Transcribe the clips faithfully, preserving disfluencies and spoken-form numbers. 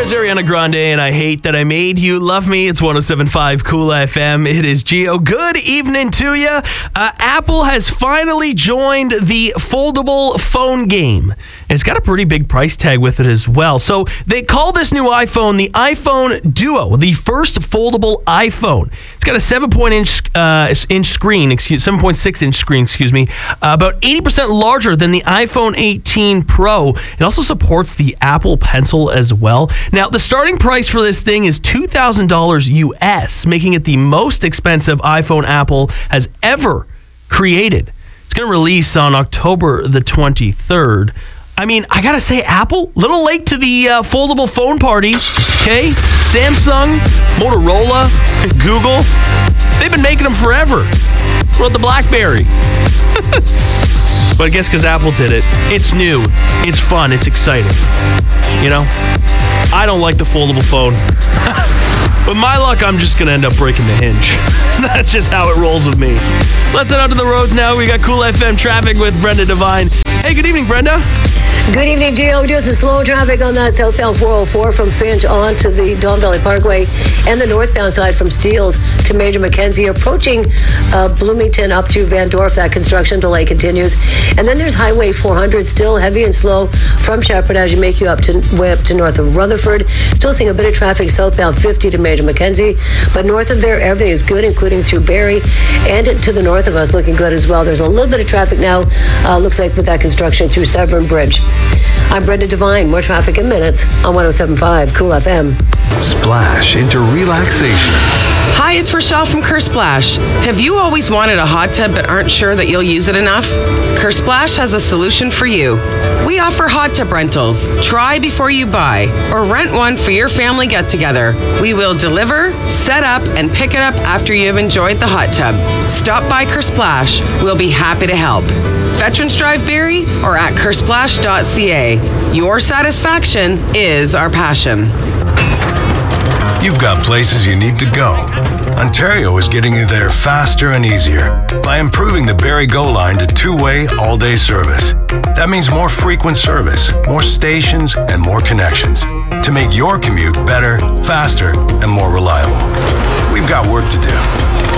There's Ariana Grande, and I Hate That I Made You Love Me. It's one oh seven point five Cool F M. It is Gio. Good evening to you. Uh, Apple has finally joined the foldable phone game. And it's got a pretty big price tag with it as well. So they call this new iPhone the iPhone Duo, the first foldable iPhone. It's got a seven point inch uh, inch screen, excuse seven point six inch screen, excuse me, uh, about eighty percent larger than the iPhone eighteen Pro. It also supports the Apple Pencil as well. Now, the starting price for this thing is two thousand dollars U S, making it the most expensive iPhone Apple has ever created. It's going to release on October the twenty-third. I mean, I gotta say, Apple, little late to the uh, foldable phone party, okay? Samsung, Motorola, Google, they've been making them forever. What about the BlackBerry? But I guess because Apple did it, it's new, it's fun, it's exciting. You know? I don't like the foldable phone. With my luck, I'm just going to end up breaking the hinge. That's just how it rolls with me. Let's head out to the roads now. We got Cool F M traffic with Brenda Devine. Hey, good evening, Brenda. Good evening, Gio. We do have some slow traffic on that southbound four oh four from Finch on to the Don Valley Parkway and the northbound side from Steeles to Major Mackenzie, approaching uh, Bloomington up through Van Dorf. That construction delay continues. And then there's Highway four hundred, still heavy and slow from Shepherd as you make you up to way up to north of Rutherford. Still seeing a bit of traffic southbound fifty to Major Mackenzie, but north of there, everything is good, including through Barrie, and to the north of us, looking good as well. There's a little bit of traffic now, uh, looks like with that construction through Severn Bridge. I'm Brenda Devine. More traffic in minutes on one oh seven point five Cool F M. Splash into relaxation. Hi, it's Rochelle from Kersplash. Have you always wanted a hot tub but aren't sure that you'll use it enough? Kersplash has a solution for you. We offer hot tub rentals. Try before you buy, or rent one for your family get-together. We will deliver, set up, and pick it up after you have enjoyed the hot tub. Stop by Kersplash. We'll be happy to help. Veterans Drive Barrie or at kersplash dot c a. Your satisfaction is our passion. You've got places you need to go. Ontario is getting you there faster and easier by improving the Barrie Go line to two-way, all-day service. That means more frequent service, more stations, and more connections to make your commute better, faster, and more reliable. We've got work to do.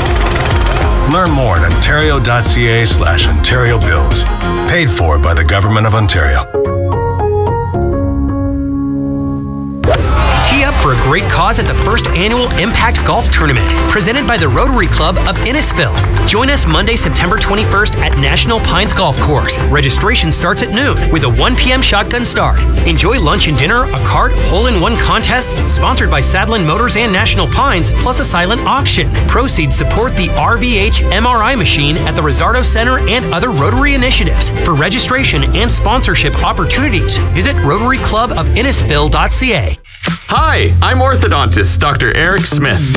Learn more at ontario dot c a slash Ontario Builds. Paid for by the Government of Ontario. Tee up for a great cause at the first annual Impact Golf Tournament, presented by the Rotary Club of Innisfil. Join us Monday, September twenty-first at National Pines Golf Course. Registration starts at noon with a one p.m. shotgun start. Enjoy lunch and dinner, a cart, hole-in-one contests sponsored by Sadlin Motors and National Pines, plus a silent auction. Proceeds support the R V H M R I machine at the Rizzardo Center and other Rotary initiatives. For registration and sponsorship opportunities, visit rotary club of innisfil dot c a. Hi, I'm orthodontist Doctor Eric Smith.